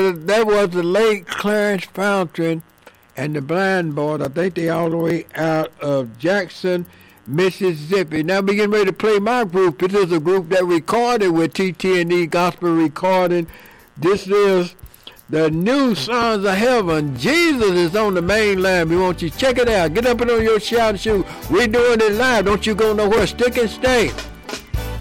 that was the late Clarence Fountain and the Blind Boys. I think they all the way out of Jackson, Mississippi. Now we getting ready to play my group. This is a group that recorded with TT&E Gospel Recording. This is the New Sons of Heaven. Jesus is on the main line. We want you to check it out. Get up and on your shout and shoot. We're doing it live. Don't you go nowhere. Stick and stay.